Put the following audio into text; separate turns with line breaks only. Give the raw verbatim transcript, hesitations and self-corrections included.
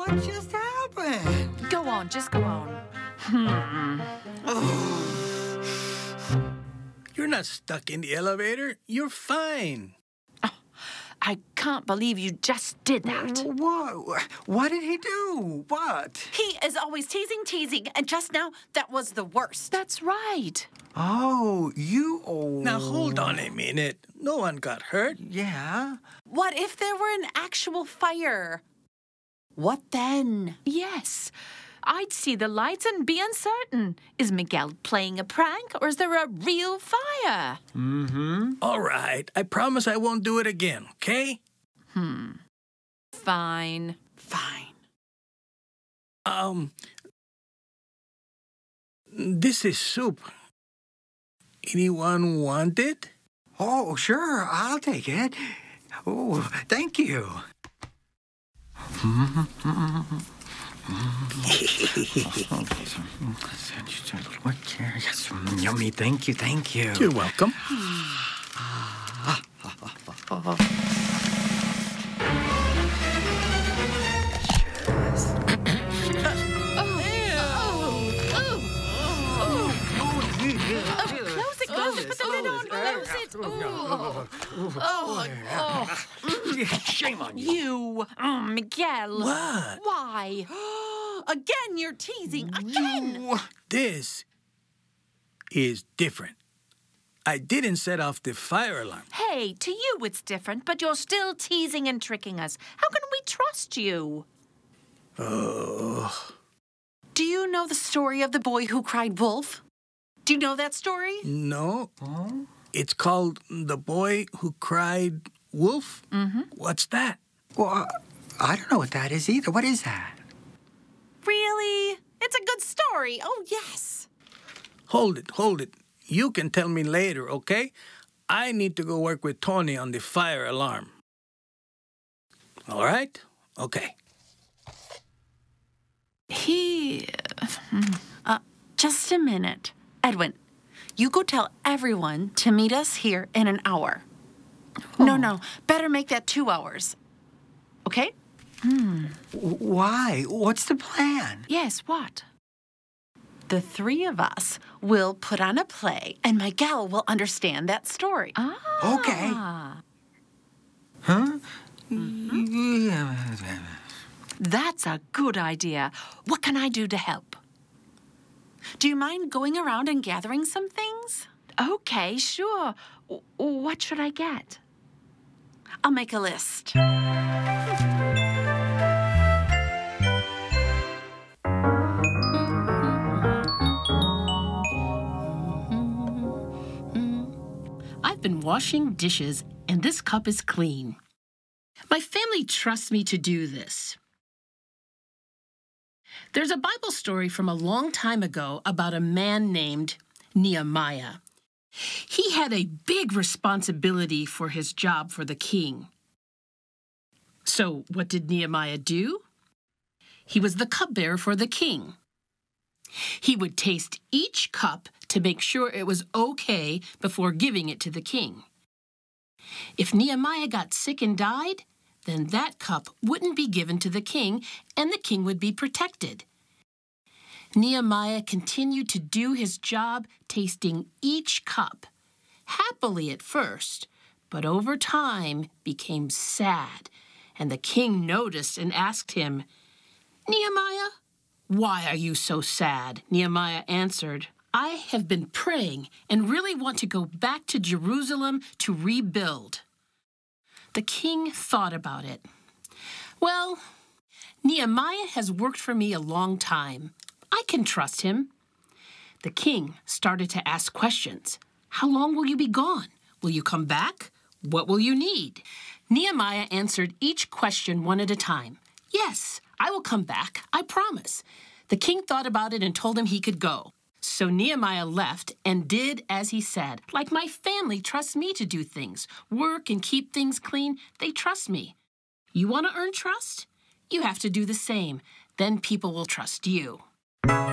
what just happened?
Go on, just go on. Hmm.
You're not stuck in the elevator. You're fine.
I can't believe you just did that.
What? What did he do? What?
He is always teasing, teasing, and just now, that was the worst.
That's right.
Oh, you... Oh.
Now, hold on a minute. No one got hurt.
Yeah?
What if there were an actual fire? What then?
Yes. I'd see the lights and be uncertain. Is Miguel playing a prank, or is there a real fire?
Mm-hmm.
All right. I promise I won't do it again, okay?
Hmm. Fine.
Fine.
Um, this is soup. Anyone want it?
Oh, sure. I'll take it. Oh, thank you. What? Yes, yummy. Thank you. Thank you.
You're welcome.
Close it, close it, put the lid on, close it. Oh, oh.
Shame on you.
You, oh, Miguel.
What?
Why?
Again, you're teasing. Again.
This is different. I didn't set off the fire alarm.
Hey, to you it's different, but you're still teasing and tricking us. How can we trust you?
Oh.
Do you know the story of the boy who cried wolf? Do you know that story?
No.
Oh?
It's called The Boy Who Cried Wolf.
Mm-hmm.
What's that?
Well, I don't know what that is either. What is that?
Really? It's a good story. Oh, yes.
Hold it, hold it. You can tell me later, okay? I need to go work with Tony on the fire alarm. All right? Okay.
He... Uh, just a minute. Edwin, you go tell everyone to meet us here in an hour. No, no. Better make that two hours. Okay?
Hmm.
Why? What's the plan?
Yes, what?
The three of us will put on a play, and Miguel will understand that story.
Ah.
Okay. Huh?
That's a good idea. What can I do to help?
Do you mind going around and gathering some things?
Okay, sure. W- what should I get?
I'll make a list.
I've been washing dishes, and this cup is clean. My family trusts me to do this. There's a Bible story from a long time ago about a man named Nehemiah. He had a big responsibility for his job for the king. So what did Nehemiah do? He was the cupbearer for the king. He would taste each cup to make sure it was okay before giving it to the king. If Nehemiah got sick and died, then that cup wouldn't be given to the king, and the king would be protected. Nehemiah continued to do his job, tasting each cup, happily at first, but over time became sad, and the king noticed and asked him, "Nehemiah, why are you so sad?" Nehemiah answered, "I have been praying and really want to go back to Jerusalem to rebuild." The king thought about it. "Well, Nehemiah has worked for me a long time. I can trust him." The king started to ask questions. "How long will you be gone? Will you come back? What will you need?" Nehemiah answered each question one at a time. "Yes, I will come back, I promise." The king thought about it and told him he could go. So Nehemiah left and did as he said. Like my family trusts me to do things, work and keep things clean, they trust me. You want to earn trust? You have to do the same. Then people will trust you.